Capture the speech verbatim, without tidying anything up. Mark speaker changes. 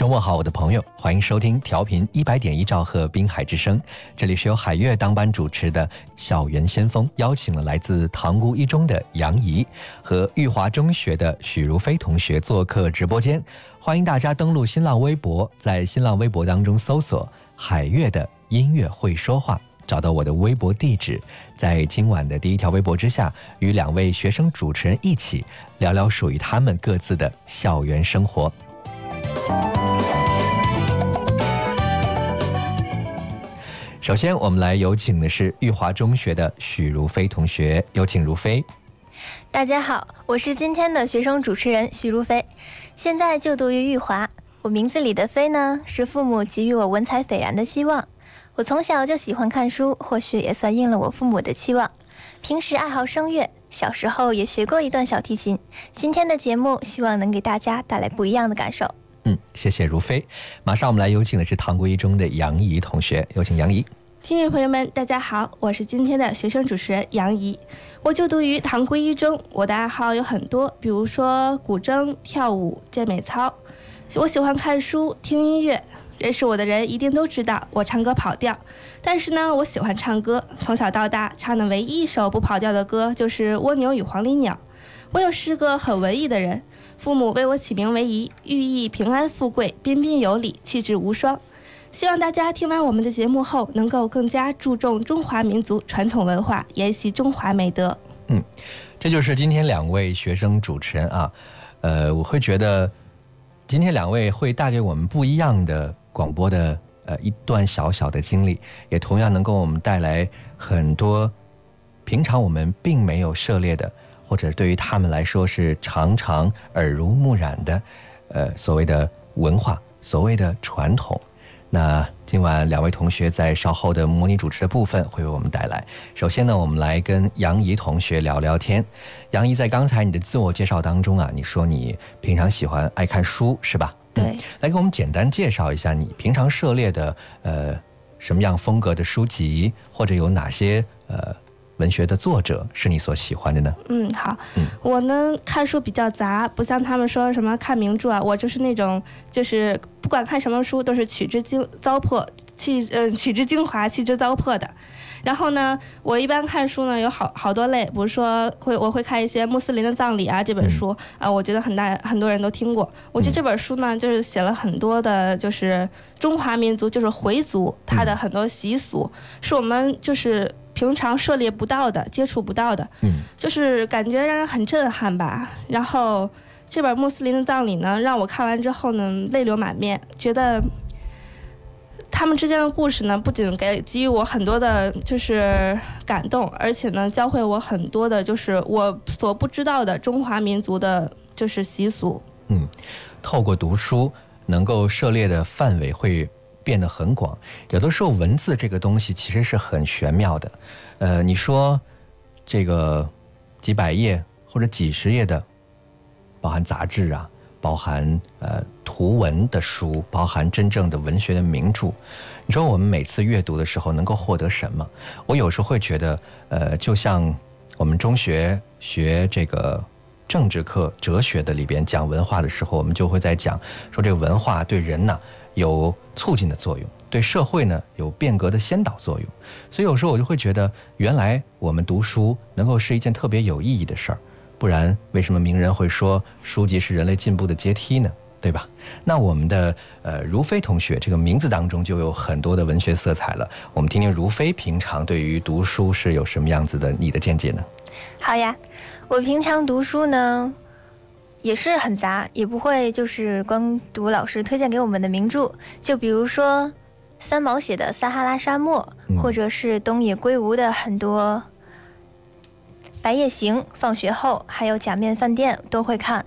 Speaker 1: 周末好，我的朋友，欢迎收听调频一百点一兆赫滨海之声，这里是由海月当班主持的校园先锋，邀请了来自塘沽一中的杨怡和裕华中学的许如飞同学做客直播间，欢迎大家登录新浪微博，在新浪微博当中搜索海月的音乐会说话，找到我的微博地址，在今晚的第一条微博之下，与两位学生主持人一起聊聊属于他们各自的校园生活。首先我们来有请的是裕华中学的许如飞同学，有请如飞。
Speaker 2: 大家好，我是今天的学生主持人许如飞，现在就读于裕华。我名字里的飞呢，是父母给予我文采斐然的希望。我从小就喜欢看书，或许也算应了我父母的期望。平时爱好声乐，小时候也学过一段小提琴。今天的节目希望能给大家带来不一样的感受。
Speaker 1: 嗯，谢谢如飞。马上我们来有请的是塘沽一中的杨怡同学，有请杨怡。
Speaker 3: 听众朋友们大家好，我是今天的学生主持人杨怡，我就读于塘沽一中。我的爱好有很多，比如说古筝、跳舞、健美操。我喜欢看书、听音乐，认识我的人一定都知道我唱歌跑调，但是呢我喜欢唱歌，从小到大唱的唯一一首不跑调的歌就是《蜗牛与黄鹂鸟》。我又是个很文艺的人，父母为我起名为怡，寓意平安富贵，彬彬有礼，气质无双。希望大家听完我们的节目后，能够更加注重中华民族传统文化，沿袭中华美德。
Speaker 1: 嗯，这就是今天两位学生主持人啊，呃，我会觉得今天两位会带给我们不一样的广播的呃一段小小的经历，也同样能够我们带来很多平常我们并没有涉猎的，或者对于他们来说是常常耳濡目染的，呃，所谓的文化，所谓的传统。那今晚两位同学在稍后的模拟主持的部分会为我们带来。首先呢，我们来跟杨怡同学聊聊天。杨怡，在刚才你的自我介绍当中啊，你说你平常喜欢爱看书，是吧？
Speaker 3: 对、
Speaker 1: 嗯。来给我们简单介绍一下你平常涉猎的呃什么样风格的书籍，或者有哪些呃文学的作者是你所喜欢的呢？
Speaker 3: 嗯，好，嗯、我呢看书比较杂，不像他们说什么看名著啊，我就是那种就是不管看什么书都是取之精糟粕，气呃取之精华，弃之糟粕的。然后呢，我一般看书呢有好好多类，比如说会我会看一些穆斯林的葬礼啊这本书啊、嗯呃，我觉得很大很多人都听过。我觉得这本书呢，就是写了很多的，就是中华民族，就是回族它的很多习俗，嗯、是我们就是平常涉猎不到的、接触不到的，嗯，就是感觉让人很震撼吧。然后这本穆斯林的葬礼呢，让我看完之后呢，泪流满面，觉得他们之间的故事呢，不仅给给予我很多的就是感动，而且呢，教会我很多的就是我所不知道的中华民族的就是习俗。
Speaker 1: 嗯，透过读书能够涉猎的范围会变得很广，有的时候文字这个东西其实是很玄妙的。呃，你说这个几百页或者几十页的，包含杂志啊，包含呃图文的书，包含真正的文学的名著。你说我们每次阅读的时候能够获得什么？我有时候会觉得，呃，就像我们中学学这个政治课、哲学的里边讲文化的时候，我们就会在讲说这个文化对人呢有促进的作用，对社会呢有变革的先导作用。所以有时候我就会觉得，原来我们读书能够是一件特别有意义的事儿，不然为什么名人会说书籍是人类进步的阶梯呢？对吧？那我们的呃如飞同学这个名字当中就有很多的文学色彩了。我们听听如飞平常对于读书是有什么样子的你的见解呢？
Speaker 2: 好呀，我平常读书呢也是很杂，也不会就是光读老师推荐给我们的名著，就比如说三毛写的《撒哈拉沙漠》，嗯、或者是东野圭吾的很多《白夜行》、放学后，还有《假面饭店》都会看。